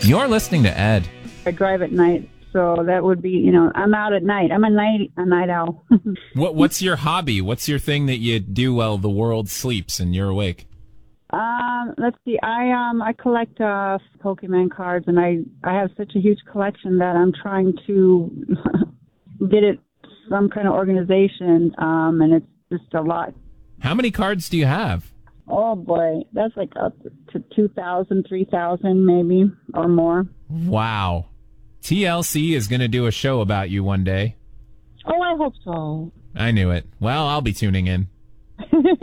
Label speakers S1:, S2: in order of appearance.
S1: You're listening to Ed.
S2: I drive at night, so that would be, I'm out at night. I'm a night owl.
S1: What's your hobby? What's your thing that you do while the world sleeps and you're awake?
S2: Let's see. I collect Pokemon cards, and I have such a huge collection that I'm trying to get it some kind of organization, and it's just a lot.
S1: How many cards do you have?
S2: Oh boy, that's like up to 2,000, 3,000 maybe or more.
S1: Wow. TLC is going to do a show about you one day.
S2: Oh, I hope so.
S1: I knew it. Well, I'll be tuning in.